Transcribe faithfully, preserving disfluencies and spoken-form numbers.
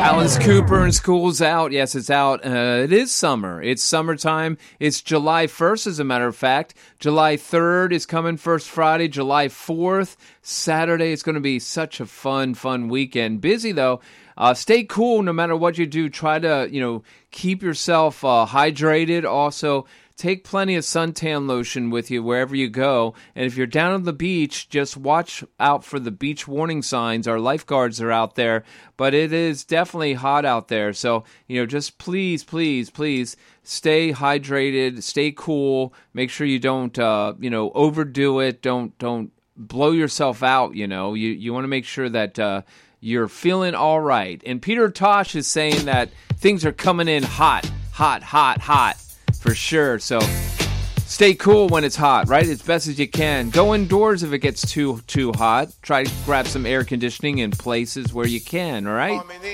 Alice Cooper and School's Out. Yes, it's out. Uh, it is summer. It's summertime. It's July first, as a matter of fact. July third is coming first Friday. July fourth, Saturday. It's going to be such a fun, fun weekend. Busy, though. Uh, stay cool no matter what you do. Try to, you know, keep yourself uh, hydrated. Also, take plenty of suntan lotion with you wherever you go. And if you're down on the beach, just watch out for the beach warning signs. Our lifeguards are out there, but it is definitely hot out there. So, you know, just please, please, please stay hydrated, stay cool. Make sure you don't, uh, you know, overdo it. Don't, don't blow yourself out. You know, you, you want to make sure that, uh, you're feeling all right. And Peter Tosh is saying that things are coming in hot, hot, hot, hot. For sure. So stay cool when it's hot, right? As best as you can. Go indoors if it gets too too hot. Try to grab some air conditioning in places where you can, all right?